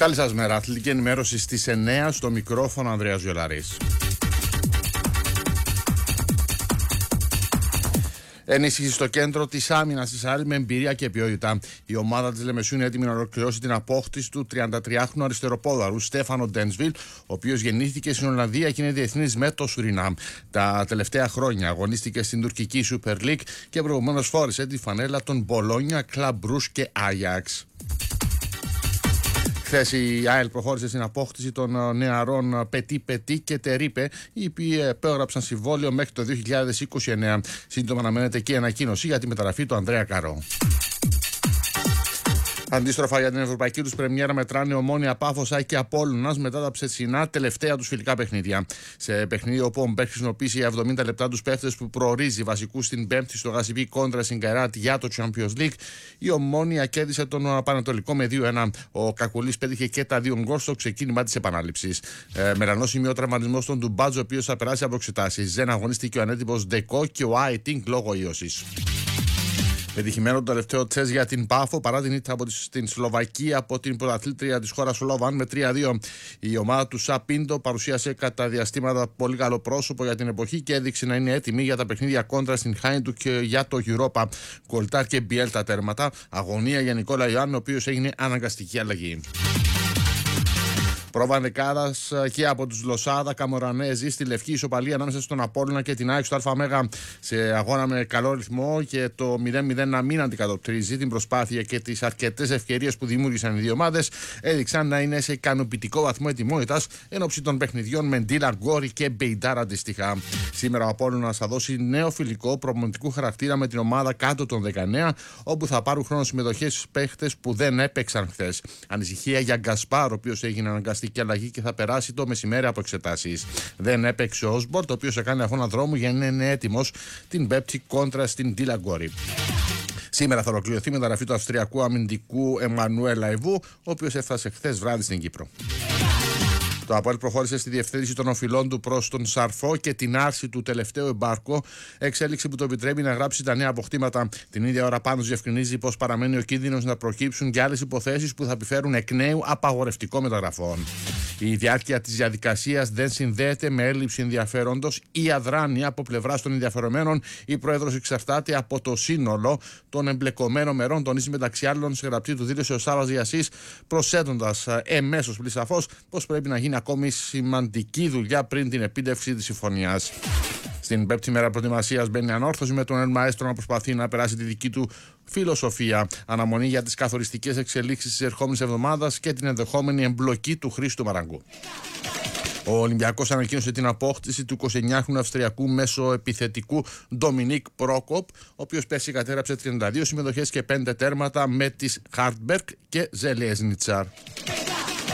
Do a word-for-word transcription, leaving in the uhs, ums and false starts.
Καλή σας μέρα. Αθλητική ενημέρωση στις εννιά, στο μικρόφωνο Ανδρέας Βιολαρής. Ενίσχυση στο κέντρο της άμυνας της ΑΕΛ με εμπειρία και ποιότητα. Η ομάδα της Λεμεσού είναι έτοιμη να ολοκληρώσει την απόκτηση του τριαντατριάχρονου αριστεροπόδαρου Στέφανο Ντένσβιλ, ο οποίος γεννήθηκε στην Ολλανδία και είναι διεθνής με το Σουρινάμ. Τα τελευταία χρόνια αγωνίστηκε στην τουρκική Super League και προηγουμένως φόρησε τη φανέλα των Μπολόνια, Κλαμπ Μπρούς και Άγιαξ. Χθες η ΑΕΛ προχώρησε στην απόκτηση των νεαρών Πετί Πετί και Τερίπε, οι οποίοι επέγραψαν συμβόλαιο μέχρι το δύο χιλιάδες είκοσι εννέα. Σύντομα αναμένεται και ανακοίνωση για τη μεταγραφή του Ανδρέα Καρό. Αντίστροφα, για την ευρωπαϊκή τους πρεμιέρα μετράνε Ομόνοια, Πάφος, ΑΕΚ και Απόλλωνας μετά τα ψεσινά τελευταία τους φιλικά παιχνίδια. Σε παιχνίδι όπου ο Μπέρ χρησιμοποίησε για εβδομήντα λεπτά τους παίχτες που προορίζει βασικού στην Πέμπτη στο Γασιπί κόντρα στην Καϊράτ για το Champions League, η Ομόνοια κέρδισε τον Πανατολικό με δύο ένα. Ο Κακουλής πέτυχε και τα δύο γκολ στο ξεκίνημα της επανάληψης. Ε, Μερανό σημείο τραυματισμός στον Ντουμπάτζο, ο οποίος θα περάσει από εξετάσεις. Δεν αγωνίστηκε ο ανέτοιμος Ντεκό και ο Άιτινγκ λόγω ίωσης. Πετυχημένο το τελευταίο τσες για την Πάφο παρά την ήττα από την Σλοβακία από την πρωταθλήτρια της χώρας Σλόβαν με τρία δύο. Η ομάδα του Σαπίντο παρουσίασε κατά διαστήματα πολύ καλό πρόσωπο για την εποχή και έδειξε να είναι έτοιμη για τα παιχνίδια κόντρα στην Χάιντου και για το Europa. Κολτάρ και Μπιέλ τα τέρματα. Αγωνία για Νικόλα Ιωάννη, ο οποίος έγινε αναγκαστική αλλαγή. Πρόβα δεκάδας και από τους Λοσάδα Καμορανέζοι στη λευκή ισοπαλία ανάμεσα στον Απόλλωνα και την ΑΕΚ στο ΑΜΕΓΑ, σε αγώνα με καλό ρυθμό και το μηδέν μηδέν να μην αντικατοπτρίζει την προσπάθεια και τις αρκετές ευκαιρίες που δημιούργησαν οι δύο ομάδες, έδειξαν να είναι σε ικανοποιητικό βαθμό ετοιμότητας εν ώψη των παιχνιδιών με Ντίλαρ Γκόρι και Μπεϊντάρ αντίστοιχα. Σήμερα ο Απόλλωνας θα δώσει νέο φιλικό προπονητικού χαρακτήρα με την ομάδα κάτω των δεκαεννέα, όπου θα πάρουν χρόνο συμμετοχές στους παίχτες που δεν έπαιξαν χθες. Ανησυχία για Γκασπάρ, ο οποίος έγινε αναγκαστική αλλαγή και θα περάσει το μεσημέρι από εξετάσεις. Δεν έπαιξε ο Όσμπορτ, ο οποίος έκανε αγώνα δρόμου για να είναι έτοιμος την Πέμπτη κόντρα στην Ντίλαρ Γκόρι. Σήμερα θα ολοκληρωθεί η μεταγραφή του Αυστριακού αμυντικού Εμμανουέλ Λαϊβού, ο οποίος έφτασε χθες βράδυ στην Κύπρο. Το ΑΠΟΕΛ προχώρησε στη διευθέτηση των οφειλών του προς τον Σαρφό και την άρση του τελευταίου εμπάρκο, εξέλιξη που το επιτρέπει να γράψει τα νέα αποκτήματα. Την ίδια ώρα Πάνος διευκρινίζει πως παραμένει ο κίνδυνος να προκύψουν και άλλες υποθέσεις που θα επιφέρουν εκ νέου απαγορευτικό μεταγραφών. Η διάρκεια της διαδικασίας δεν συνδέεται με έλλειψη ενδιαφέροντος ή αδράνεια από πλευράς των ενδιαφερομένων. Η πρόεδρος εξαρτάται από το σύνολο των εμπλεκομένων μερών, τονίζει μεταξύ άλλων σε γραπτή του δήλωση ο Σάββας Διασής, προσθέτοντας εμέσως πλησαφώς πως πρέπει να γίνει ακόμη σημαντική δουλειά πριν την επίτευξη της συμφωνίας. Στην πέμπτη μέρα προετοιμασίας μπαίνει ανόρθωση με τον Ελ Μαέστρο να προσπαθεί να περάσει τη δική του φιλοσοφία. Αναμονή για τις καθοριστικές εξελίξεις της ερχόμενης εβδομάδας και την ενδεχόμενη εμπλοκή του Χρήστου Μαραγκού. Ο Ολυμπιακός ανακοίνωσε την απόκτηση του εικοσιεννιάχρονου Αυστριακού μέσοεπιθετικού Ντομινίκ Πρόκοπ, ο οποίος πέρσι κατέραψε τριάντα δύο συμμετοχές και πέντε τέρματα με τις Χάρτμπεργκ και Ζελιεζνιτσάρ.